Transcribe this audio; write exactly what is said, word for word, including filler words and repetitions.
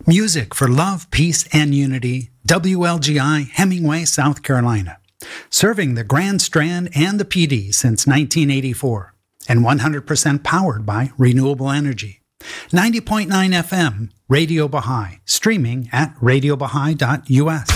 Music for love, peace, and unity. W L G I, Hemingway, South Carolina. Serving the Grand Strand and the P D since nineteen eighty-four. And one hundred percent powered by renewable energy. ninety point nine F M, Radio Baha'i. Streaming at radio baha'i dot U S.